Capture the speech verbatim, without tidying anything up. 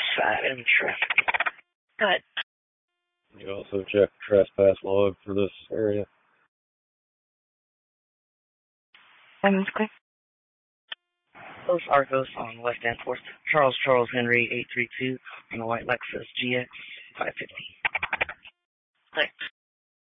five in traffic. Good. You also check trespass log for this area. Seven's clear. Los Arcos on West Danforth. Charles Charles Henry eight three two on the white Lexus G X five fifty. Click.